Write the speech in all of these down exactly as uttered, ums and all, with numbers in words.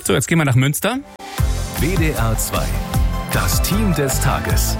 So, jetzt gehen wir nach Münster. W D R zwei, das Team des Tages.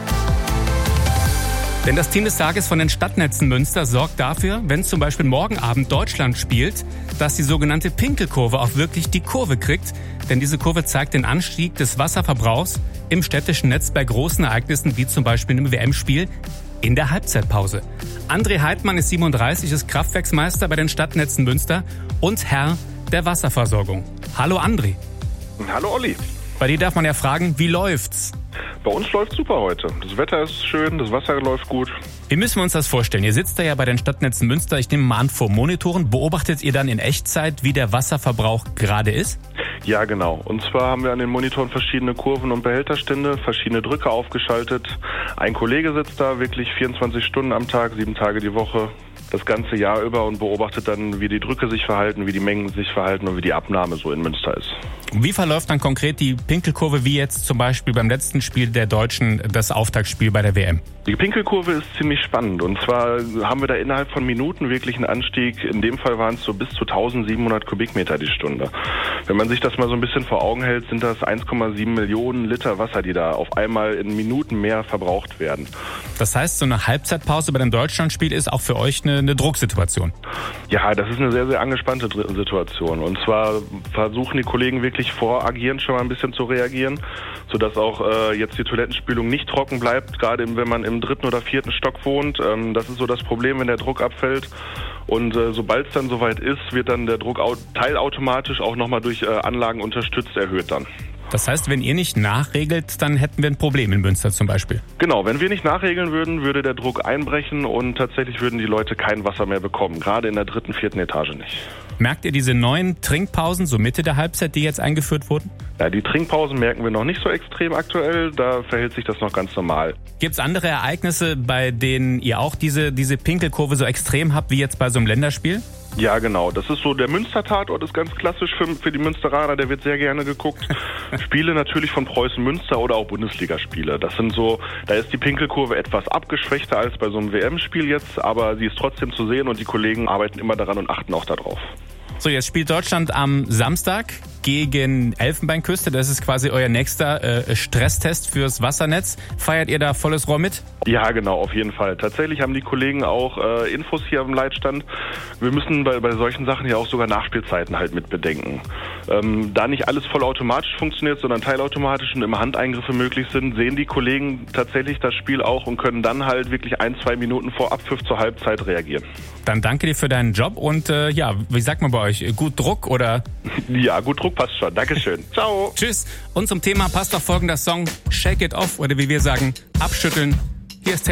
Denn das Team des Tages von den Stadtnetzen Münster sorgt dafür, wenn zum Beispiel morgen Abend Deutschland spielt, dass die sogenannte Pinkelkurve auch wirklich die Kurve kriegt. Denn diese Kurve zeigt den Anstieg des Wasserverbrauchs im städtischen Netz bei großen Ereignissen wie zum Beispiel im W M-Spiel in der Halbzeitpause. André Heidmann ist siebenunddreißig, ist Kraftwerksmeister bei den Stadtnetzen Münster und Herr der Wasserversorgung. Hallo André. Hallo Olli. Bei dir darf man ja fragen, wie läuft's? Bei uns läuft's super heute. Das Wetter ist schön, das Wasser läuft gut. Wie müssen wir uns das vorstellen? Ihr sitzt da ja bei den Stadtnetzen Münster, ich nehme mal an, vor Monitoren. Beobachtet ihr dann in Echtzeit, wie der Wasserverbrauch gerade ist? Ja, genau. Und zwar haben wir an den Monitoren verschiedene Kurven und Behälterstände, verschiedene Drücke aufgeschaltet. Ein Kollege sitzt da wirklich vierundzwanzig Stunden am Tag, sieben Tage die Woche, das ganze Jahr über und beobachtet dann, wie die Drücke sich verhalten, wie die Mengen sich verhalten und wie die Abnahme so in Münster ist. Wie verläuft dann konkret die Pinkelkurve, wie jetzt zum Beispiel beim letzten Spiel der Deutschen, das Auftaktspiel bei der W M? Die Pinkelkurve ist ziemlich spannend und zwar haben wir da innerhalb von Minuten wirklich einen Anstieg. In dem Fall waren es so bis zu eintausendsiebenhundert Kubikmeter die Stunde. Wenn man sich das mal so ein bisschen vor Augen hält, sind das eins Komma sieben Millionen Liter Wasser, die da auf einmal in Minuten mehr verbraucht werden. Das heißt, so eine Halbzeitpause bei dem Deutschlandspiel ist auch für euch eine, eine Drucksituation? Ja, das ist eine sehr, sehr angespannte Situation. Und zwar versuchen die Kollegen wirklich voragierend schon mal ein bisschen zu reagieren, sodass auch äh, jetzt die Toilettenspülung nicht trocken bleibt, gerade wenn man im dritten oder vierten Stock wohnt. Ähm, das ist so das Problem, wenn der Druck abfällt. Und äh, sobald es dann soweit ist, wird dann der Druck teilautomatisch auch nochmal durch äh, Anlagen unterstützt erhöht dann. Das heißt, wenn ihr nicht nachregelt, dann hätten wir ein Problem in Münster zum Beispiel. Genau, wenn wir nicht nachregeln würden, würde der Druck einbrechen und tatsächlich würden die Leute kein Wasser mehr bekommen, gerade in der dritten, vierten Etage nicht. Merkt ihr diese neuen Trinkpausen, so Mitte der Halbzeit, die jetzt eingeführt wurden? Ja, die Trinkpausen merken wir noch nicht so extrem aktuell, da verhält sich das noch ganz normal. Gibt es andere Ereignisse, bei denen ihr auch diese, diese Pinkelkurve so extrem habt, wie jetzt bei so einem Länderspiel? Ja, genau. Das ist so der Münster-Tatort, ist ganz klassisch für, für die Münsteraner, der wird sehr gerne geguckt. Spiele natürlich von Preußen Münster oder auch Bundesligaspiele. Das sind so, da ist die Pinkelkurve etwas abgeschwächter als bei so einem W M-Spiel jetzt, aber sie ist trotzdem zu sehen und die Kollegen arbeiten immer daran und achten auch darauf. So, jetzt spielt Deutschland am Samstag gegen Elfenbeinküste. Das ist quasi euer nächster äh, Stresstest fürs Wassernetz. Feiert ihr da volles Rohr mit? Ja, genau, auf jeden Fall. Tatsächlich haben die Kollegen auch äh, Infos hier am Leitstand. Wir müssen bei, bei solchen Sachen ja auch sogar Nachspielzeiten halt mit bedenken. Ähm, da nicht alles vollautomatisch funktioniert, sondern teilautomatisch und immer Handeingriffe möglich sind, sehen die Kollegen tatsächlich das Spiel auch und können dann halt wirklich ein, zwei Minuten vor Abpfiff zur Halbzeit reagieren. Dann danke dir für deinen Job und äh, ja, wie sagt man bei euch? Gut Druck oder? Ja, gut Druck passt schon. Dankeschön. Ciao. Tschüss. Und zum Thema passt auch folgender Song Shake It Off oder wie wir sagen, abschütteln. Hier ist